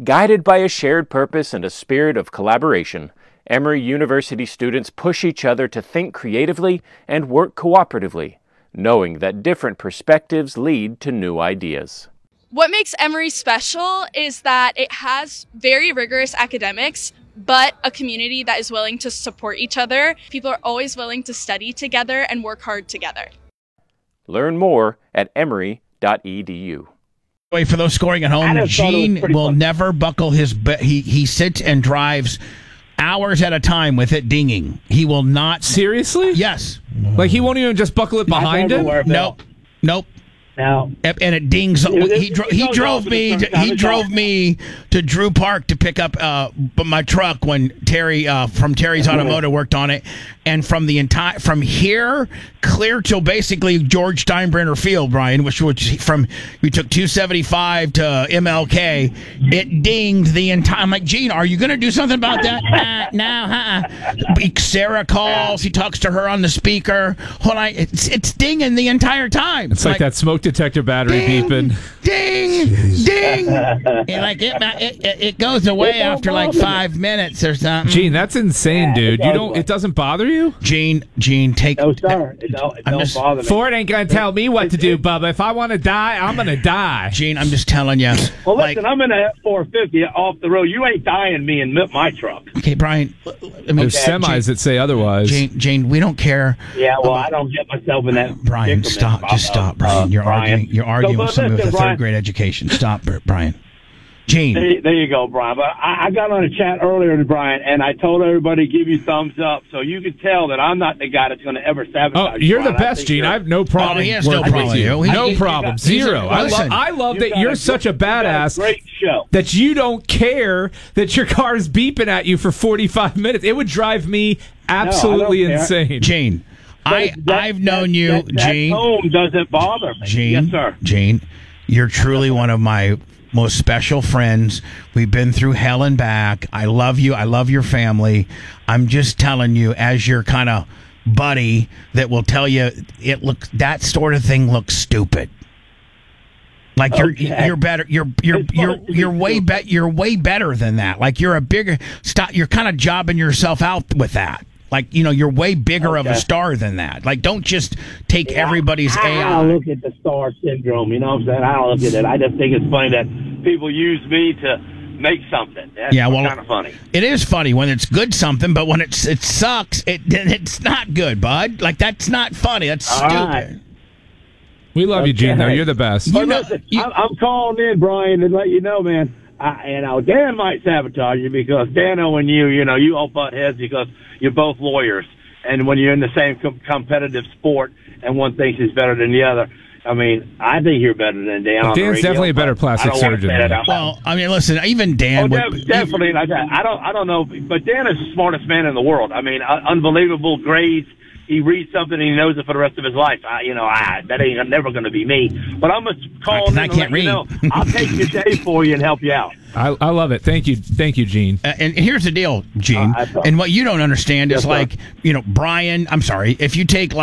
Guided by a shared purpose and a spirit of collaboration, Emory University students push each other to think creatively and work cooperatively, knowing that different perspectives lead to new ideas. What makes Emory special is that it has very rigorous academics, but a community that is willing to support each other. People are always willing to study together and work hard together. Learn more at emory.edu. For those scoring at home, Gene will never buckle his he sits and drives hours at a time with it dinging. He will not. Seriously? Yes. Like he won't even just buckle it behind him? Nope. Now, and it dings. He drove me to Drew Park to pick up my truck when Terry from Terry's Automotive worked on it, and from here clear till basically George Steinbrenner Field, Brian, which we took 275 to MLK. It dinged the entire. I'm like, Gene, are you going to do something about that? No. Sarah calls. He talks to her on the speaker. Hold on, it's dinging the entire time. It's like that smoke detector battery beeping. Ding, ding. It goes away after like 5 minutes or something. Gene, that's insane, dude. It doesn't bother you? Gene, take. No, sir. It don't bother me. Ford ain't gonna tell me what to do, Bubba. If I want to die, I'm gonna die. Gene, I'm just telling you. Well, listen, I'm in a F-450 off the road. You ain't dying me in my truck. Okay, Brian. There's semis that say otherwise. Jane, we don't care. Yeah, well, I don't get myself in that. Brian, stop. Just stop, Brian. You're arguing with somebody with a third-grade education. Stop, Brian. Gene. There you go, Brian. But I got on a chat earlier to Brian, and I told everybody to give you thumbs up, so you can tell that I'm not the guy that's going to ever sabotage. Oh, you're the best, Gene. I have no problem. He has no problem with you. No problem. Zero. I love that you're such a badass. Great show. That you don't care that your car is beeping at you for 45 minutes. It would drive me absolutely insane. Gene. I've known you, Gene. That tone doesn't bother me. Gene, yes, sir. Gene, you're truly one of my most special friends. We've been through hell and back. I love you. I love your family. I'm just telling you, as your kind of buddy that will tell you that sort of thing looks stupid. Like you're better. You're way better than that. Like you're a bigger. You're kind of jobbing yourself out with that. Like, you're way bigger of a star than that. Like, don't just take everybody's AI. I don't look at the star syndrome, you know what I'm saying? I don't look at it. I just think it's funny that people use me to make something. That's kind of funny. It is funny when it's good something, but when it sucks, it's not good, bud. Like, that's not funny. That's stupid. Right. We love you, Gene, though. You're the best. Listen, I'm calling in, Brian, and let you know, man. Dan might sabotage you because Dano and you all butt heads because you're both lawyers. And when you're in the same competitive sport and one thinks he's better than the other, I mean, I think you're better than Dan. Well, Dan's definitely a better plastic surgeon. Well, I mean, listen, even Dan would... Definitely. I don't know, but Dan is the smartest man in the world. I mean, unbelievable grades. He reads something and he knows it for the rest of his life. That ain't never going to be me. But I'm going to call in and let you know. I'll take your day for you and help you out. I love it. Thank you, Gene. And here's the deal, Gene. And what you don't understand is Brian. I'm sorry. If you take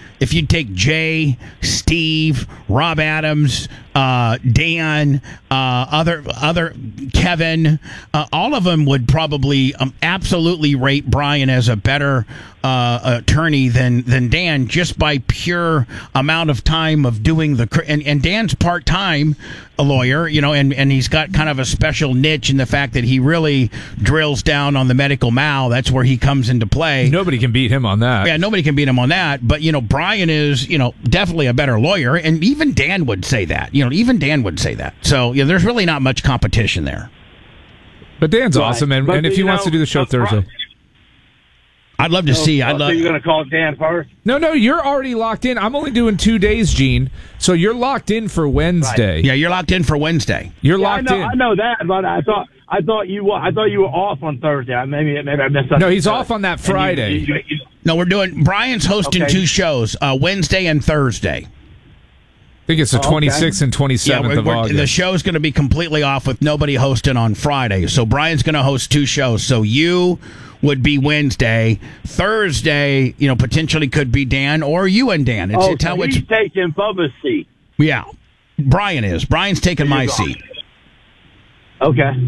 Jay, Steve, Rob Adams, Dan, other Kevin, all of them would probably absolutely rate Brian as a better attorney than Dan, just by pure amount of time of doing and Dan's part-time a lawyer, and he's got kind of a special niche in the fact that he really drills down on the medical mal. That's where he comes into play. Nobody can beat him on that. Yeah, nobody can beat him on that. But Brian is definitely a better lawyer, and even Dan would say that. Even Dan would say that. So there's really not much competition there. But Dan's awesome, and if he wants to do the show Thursday. I'd love to see. So you're going to call Dan first? No, you're already locked in. I'm only doing 2 days, Gene. So you're locked in for Wednesday. Right. Yeah, you're locked in for Wednesday. You're locked in. I know that, but I thought you were off on Thursday. Maybe I missed something. No, he's off on that Friday. No, Brian's hosting 2 shows, Wednesday and Thursday. I think it's the 26th and 27th of August. The show's going to be completely off with nobody hosting on Friday. So Brian's going to host 2 shows. So you would be Wednesday. Thursday, potentially could be Dan or you and Dan. He's taking Bubba's seat. Yeah. Brian is. Brian's taking my seat. Okay.